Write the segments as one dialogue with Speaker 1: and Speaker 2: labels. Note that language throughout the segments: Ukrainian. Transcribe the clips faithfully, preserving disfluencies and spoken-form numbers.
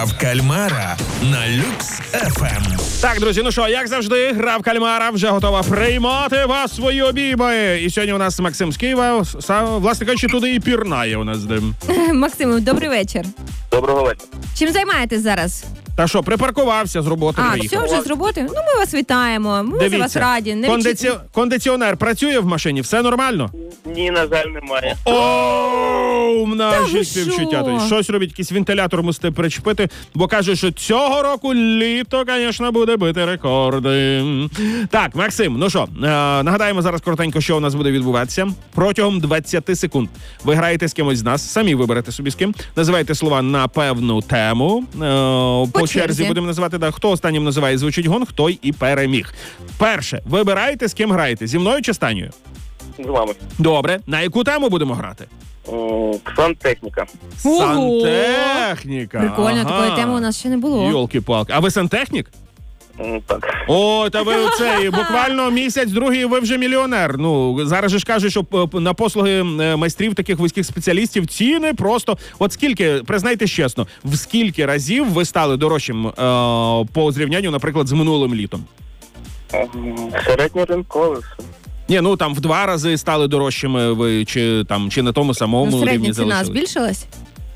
Speaker 1: Гра в кальмара на Люкс еф ем.
Speaker 2: Так, друзі, ну що, як завжди, гра в кальмара вже готова приймати вас свої обійми. І сьогодні у нас Максим з Києва, сам, власне кажучи, туди і пірнає у нас з ним.
Speaker 3: Максим, добрий вечір.
Speaker 4: Доброго вечора.
Speaker 3: Чим займаєтесь зараз?
Speaker 2: Та що, припаркувався з роботи,
Speaker 3: А,
Speaker 2: приїхав.
Speaker 3: все вже з роботи? Ну, ми вас вітаємо. Ми за вас раді. Не
Speaker 2: кондиці...
Speaker 3: відчі-
Speaker 2: кондиціонер працює в машині? Все нормально?
Speaker 4: Ні, на жаль, немає.
Speaker 2: О,
Speaker 3: Та
Speaker 2: наші
Speaker 3: ви
Speaker 2: співчуття.
Speaker 3: що?
Speaker 2: Тобто щось робить, якийсь вентилятор мусите причепити, бо кажуть, що цього року літо, звісно, буде бити рекорди. Так, Максим, ну що, е, нагадаємо зараз коротенько, що у нас буде відбуватися. Протягом двадцять секунд ви граєте з кимось з нас, самі виберете собі з ким, називаєте слова на певну тему. Е, по,
Speaker 3: По
Speaker 2: черзі.
Speaker 3: черзі
Speaker 2: будемо називати, да, хто останнім називає, звучить гонг, той і переміг. Перше, вибираєте, з ким граєте, зі мною чи з Танею?
Speaker 4: З вами.
Speaker 2: Добре, на яку тему будемо грати?
Speaker 4: М, Сантехніка.
Speaker 3: Ого!
Speaker 2: Сантехніка.
Speaker 3: Прикольно,
Speaker 2: Ага.
Speaker 3: такої теми у нас ще не було.
Speaker 2: Йолки-палки. А ви сантехнік?
Speaker 4: М, Так.
Speaker 2: О, та ви оцей, буквально місяць, другий, ви вже мільйонер. Ну, зараз же ж кажуть, що е, на послуги е, майстрів, таких вузьких спеціалістів, ціни просто... От скільки, признайтесь чесно, в скільки разів ви стали дорожчим е, по зрівнянню, наприклад, з минулим літом?
Speaker 4: М, Середньоринкове все.
Speaker 2: Ні, ну там в два рази стали дорожчими ви, чи, там, чи на тому самому
Speaker 3: Ну,
Speaker 2: рівні
Speaker 3: середня ціна
Speaker 2: залишились?
Speaker 3: збільшилась?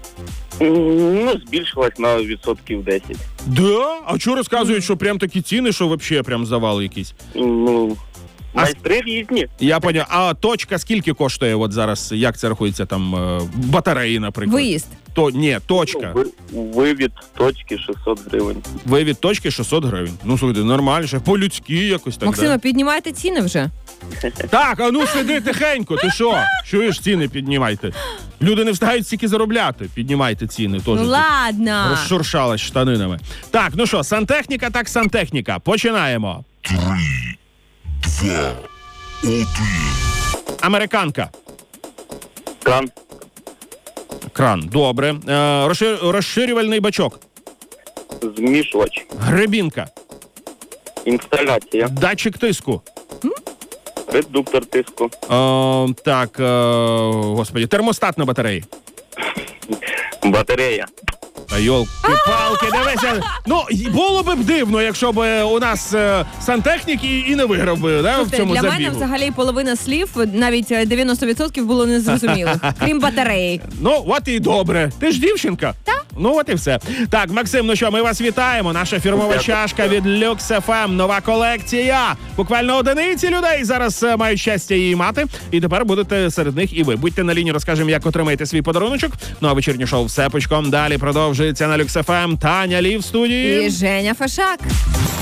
Speaker 4: М, Ну, збільшилась на відсотків десять.
Speaker 2: Да? А чого розказують, що прям такі ціни, що взагалі прям завали якісь?
Speaker 4: Ну,
Speaker 2: А
Speaker 4: майстри різні.
Speaker 2: Я поняв. А точка скільки коштує от зараз? Як це рахується там е, батареї, наприклад?
Speaker 3: Виїзд.
Speaker 2: То ні, точка.
Speaker 4: Ну, ви- Вивід точки шістсот гривень.
Speaker 2: Ви від точки шістсот гривень. Ну слухайте, нормально, ще по-людськи якось так.
Speaker 3: Максима,
Speaker 2: Да?
Speaker 3: піднімайте ціни вже.
Speaker 2: Так, а ну сиди тихенько. Ти що? Чуєш, ціни піднімайте. Люди не встигають стільки заробляти. Піднімайте ціни. Теж
Speaker 3: Ну
Speaker 2: тут
Speaker 3: ладно.
Speaker 2: розшуршалась штанинами. Так, ну що, сантехніка, так сантехніка. Починаємо.
Speaker 1: Два, один.
Speaker 2: Американка.
Speaker 4: Кран.
Speaker 2: Кран. Добре. Е, розшир- розширювальний бачок.
Speaker 4: Змішувач.
Speaker 2: Гребінка.
Speaker 4: Інсталяція.
Speaker 2: Датчик тиску.
Speaker 4: Редуктор тиску.
Speaker 2: Е, так, е, господі, термостат на батареї.
Speaker 4: Батарея.
Speaker 2: Та йолки-палки, дивися. Ну, й- було б дивно, якщо б у нас е, сантехнік і, і не виграв би, да, в
Speaker 3: Слухайте,
Speaker 2: цьому
Speaker 3: для
Speaker 2: забігу.
Speaker 3: мене взагалі половина слів, навіть е, дев'яносто відсотків було незрозумілих, крім батареї.
Speaker 2: Ну, от і добре. Ти ж дівчинка? Так. Ну, от і все. Так, Максим, ну що, ми вас вітаємо. Наша фірмова
Speaker 4: Дякую.
Speaker 2: чашка від Люкс еф ем. Нова колекція. Буквально одиниці людей зараз е, мають щастя її мати. І тепер будете серед них і ви. Будьте на лінії, розкажемо, як отримаєте свій подаруночок. Ну, а вечірнє шоу «Все пучком» далі продовжується на Люкс еф ем. Таня Лі в студії.
Speaker 3: І Женя Фашак.